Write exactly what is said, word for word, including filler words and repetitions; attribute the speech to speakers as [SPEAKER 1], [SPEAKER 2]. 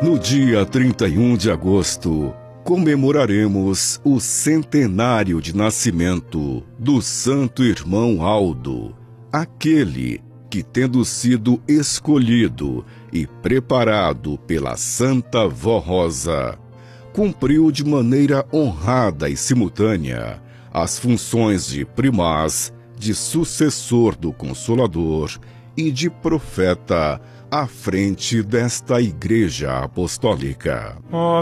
[SPEAKER 1] No dia trinta e um de agosto, comemoraremos o centenário de nascimento do Santo Irmão Aldo, aquele que, tendo sido escolhido e preparado pela Santa Vó Rosa, cumpriu de maneira honrada e simultânea as funções de primaz, de sucessor do Consolador e de profeta à frente desta Igreja Apostólica.
[SPEAKER 2] Ó